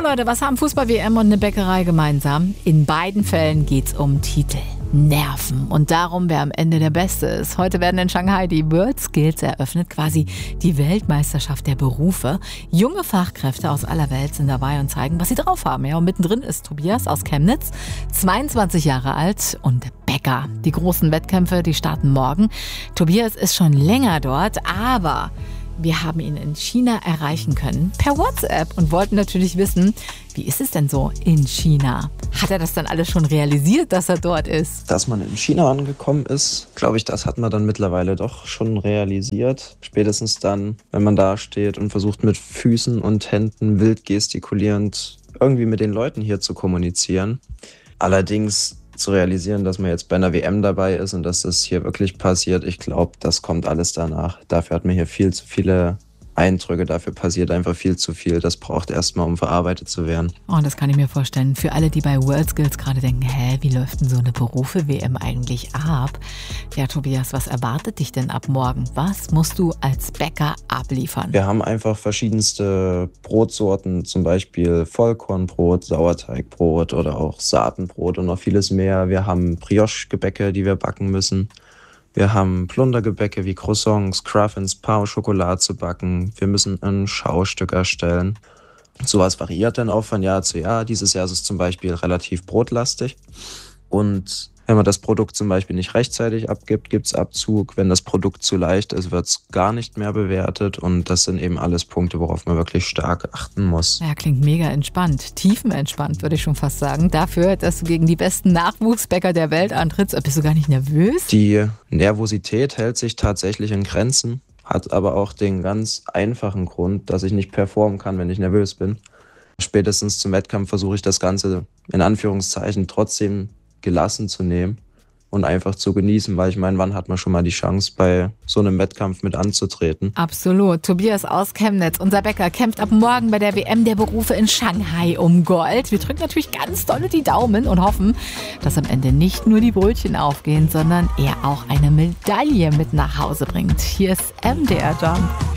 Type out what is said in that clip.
Leute, was haben Fußball-WM und eine Bäckerei gemeinsam? In beiden Fällen geht's um Titel. Nerven und darum, wer am Ende der Beste ist. Heute werden in Shanghai die WorldSkills eröffnet, quasi die Weltmeisterschaft der Berufe. Junge Fachkräfte aus aller Welt sind dabei und zeigen, was sie drauf haben. Ja, und mittendrin ist Tobias aus Chemnitz, 22 Jahre alt und Bäcker. Die großen Wettkämpfe, die starten morgen. Tobias ist schon länger dort, aber wir haben ihn in China erreichen können, per WhatsApp, und wollten natürlich wissen, wie ist es denn so in China? Hat er das dann alles schon realisiert, dass er dort ist? Dass man in China angekommen ist, glaube ich, das hat man dann mittlerweile doch schon realisiert. Spätestens dann, wenn man da steht und versucht mit Füßen und Händen wild gestikulierend irgendwie mit den Leuten hier zu kommunizieren. Allerdings zu realisieren, dass man jetzt bei einer WM dabei ist und dass das hier wirklich passiert, ich glaube, das kommt alles danach. Dafür hat man hier viel zu viele Eindrücke, dafür passiert einfach viel zu viel. Das braucht erstmal, um verarbeitet zu werden. Oh, das kann ich mir vorstellen. Für alle, die bei WorldSkills gerade denken, wie läuft denn so eine Berufe-WM eigentlich ab? Ja, Tobias, was erwartet dich denn ab morgen? Was musst du als Bäcker abliefern? Wir haben einfach verschiedenste Brotsorten, zum Beispiel Vollkornbrot, Sauerteigbrot oder auch Saatenbrot und noch vieles mehr. Wir haben Brioche-Gebäcke, die wir backen müssen. Wir haben Plundergebäcke wie Croissants, Cruffins, Pain au Chocolat zu backen. Wir müssen ein Schaustück erstellen. Sowas variiert dann auch von Jahr zu Jahr. Dieses Jahr ist es zum Beispiel relativ brotlastig. Und wenn man das Produkt zum Beispiel nicht rechtzeitig abgibt, gibt es Abzug. Wenn das Produkt zu leicht ist, wird es gar nicht mehr bewertet. Und das sind eben alles Punkte, worauf man wirklich stark achten muss. Ja, klingt mega entspannt. Tiefenentspannt, würde ich schon fast sagen. Dafür, dass du gegen die besten Nachwuchsbäcker der Welt antrittst, bist du gar nicht nervös? Die Nervosität hält sich tatsächlich in Grenzen, hat aber auch den ganz einfachen Grund, dass ich nicht performen kann, wenn ich nervös bin. Spätestens zum Wettkampf versuche ich das Ganze in Anführungszeichen trotzdem gelassen zu nehmen und einfach zu genießen, weil ich meine, wann hat man schon mal die Chance, bei so einem Wettkampf mit anzutreten? Absolut. Tobias aus Chemnitz, unser Bäcker, kämpft ab morgen bei der WM der Berufe in Shanghai um Gold. Wir drücken natürlich ganz doll die Daumen und hoffen, dass am Ende nicht nur die Brötchen aufgehen, sondern er auch eine Medaille mit nach Hause bringt. Hier ist MDR Jump.